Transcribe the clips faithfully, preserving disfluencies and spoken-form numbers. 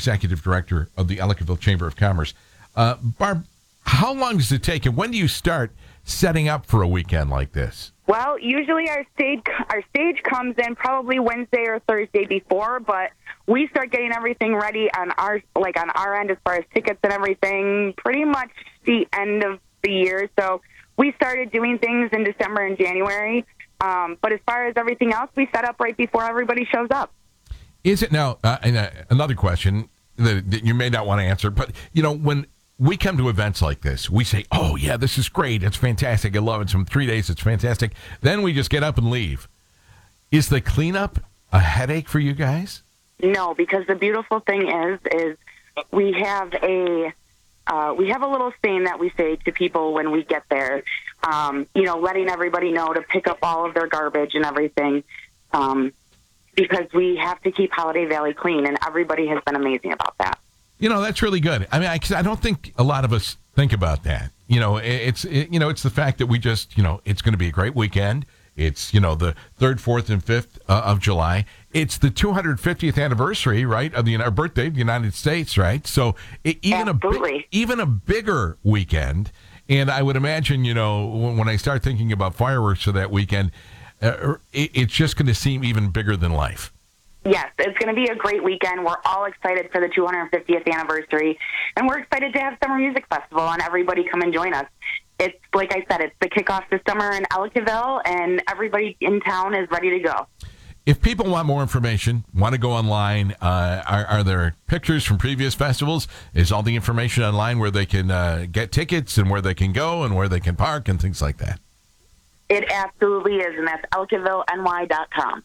Executive Director of the Ellicottville Chamber of Commerce. Uh, Barb, how long does it take, and when do you start setting up for a weekend like this? Well, usually our stage our stage comes in probably Wednesday or Thursday before, but we start getting everything ready on our like on our end as far as tickets and everything pretty much the end of the year. So we started doing things in December and January, um, but as far as everything else, we set up right before everybody shows up. Is it now? Uh, and, uh, another question that, that you may not want to answer, but you know when we come to events like this, we say, oh, yeah, this is great. It's fantastic. I love it. Some three days, it's fantastic. Then we just get up and leave. Is the cleanup a headache for you guys? No, because the beautiful thing is, is we have a uh, we have a little saying that we say to people when we get there, um, you know, letting everybody know to pick up all of their garbage and everything, um, because we have to keep Holiday Valley clean, and everybody has been amazing about that. You know, that's really good. I mean, I, 'cause I don't think a lot of us think about that. You know, it, it's, it, you know, it's the fact that we just, you know, it's going to be a great weekend. It's, you know, the third, fourth, and fifth uh, of July. It's the two hundred fiftieth anniversary, right, of the our birthday of the United States, right? So it, even Absolutely. a even a bigger weekend. And I would imagine, you know, when, when I start thinking about fireworks for that weekend, uh, it, it's just going to seem even bigger than life. Yes, it's going to be a great weekend. We're all excited for the two hundred fiftieth anniversary, and we're excited to have Summer Music Festival and everybody come and join us. It's, like I said, it's the kickoff to summer in Ellicottville, and everybody in town is ready to go. If people want more information, want to go online, uh, are, are there pictures from previous festivals? Is all the information online where they can uh, get tickets and where they can go and where they can park and things like that? It absolutely is, and that's ellicottville n y dot com.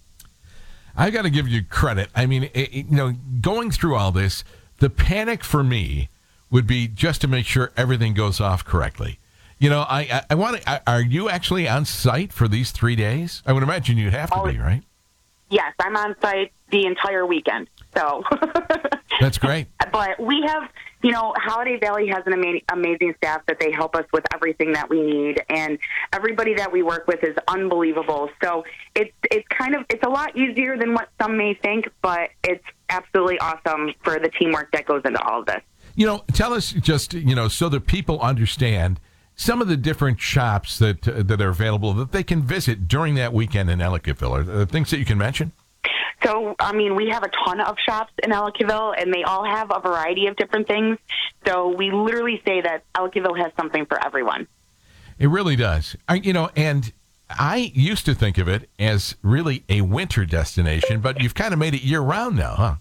I got to give you credit. I mean, it, it, you know, going through all this, the panic for me would be just to make sure everything goes off correctly. You know, I I, I want to. Are you actually on site for these three days? I would imagine you'd have to oh, be, right? Yes, I'm on site the entire weekend. So that's great. But we have, you know, Holiday Valley has an ama- amazing staff that they help us with everything that we need, and everybody that we work with is unbelievable. So it's it's kind of it's a lot easier than what some may think, but it's absolutely awesome for the teamwork that goes into all of this. You know, tell us just, you know, so that people understand some of the different shops that uh, that are available that they can visit during that weekend in Ellicottville. Are there things that you can mention? So, I mean, we have a ton of shops in Ellicottville, and they all have a variety of different things. So we literally say that Ellicottville has something for everyone. It really does. I, you know, and I used to think of it as really a winter destination, but you've kind of made it year-round now, huh?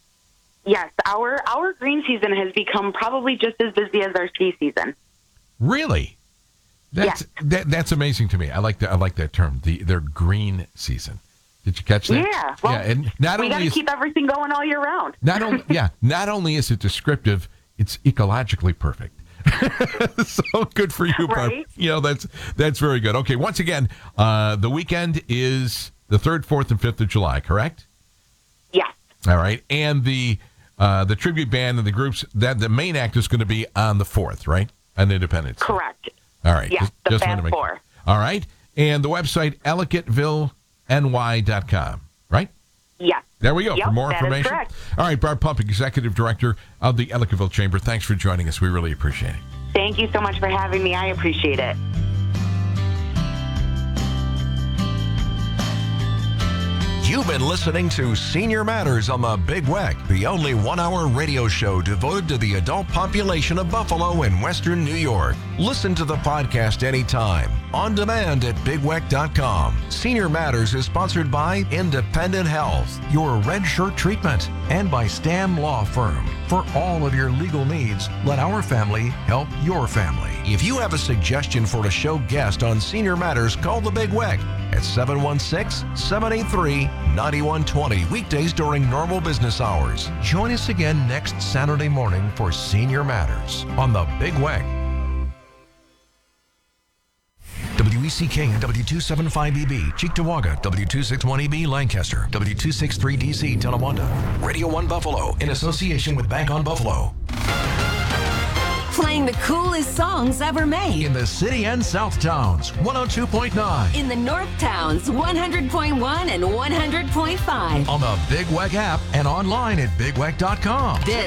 Yes, our our green season has become probably just as busy as our ski season. Really? That's yes. that, that's amazing to me. I like that. I like that term. The their green season. Did you catch that? Yeah. Well, yeah. And not we only got to is, keep everything going all year round. Not only yeah. Not only is it descriptive, it's ecologically perfect. So good for you, Barb. Right? You know, that's that's very good. Okay. Once again, uh, the weekend is the third, fourth, and fifth of July. Correct? Yes. All right. And the uh, the tribute band and the groups that the main act is going to be on the fourth, right? On Independence. Correct. All right. Yes, just, the just Fast wanted to make Four. sure. All right. And the website, ellicottville n y dot com, right? Yes. There we go. Yep, for more that is information. correct. All right. Barb Pump, Executive Director of the Ellicottville Chamber. Thanks for joining us. We really appreciate it. Thank you so much for having me. I appreciate it. You've been listening to Senior Matters on the Big Weck, the only one-hour radio show devoted to the adult population of Buffalo and Western New York. Listen to the podcast anytime, on demand at big weck dot com. Senior Matters is sponsored by Independent Health, your red shirt treatment, and by Stam Law Firm. For all of your legal needs, let our family help your family. If you have a suggestion for a show guest on Senior Matters, call the Big Weck at seven one six, seven eight three, nine one two zero, weekdays during normal business hours. Join us again next Saturday morning for Senior Matters on the Big Weck. W E C K and W two seventy-five E B, Cheektowaga, W two sixty-one E B, Lancaster, W two sixty-three D C, Tonawanda. Radio one Buffalo, in association with Bank on Buffalo. Playing the coolest songs ever made. In the city and South Towns, one oh two point nine. In the North Towns, one hundred point one and one hundred point five. On the Big Weck app and online at big weck dot com. This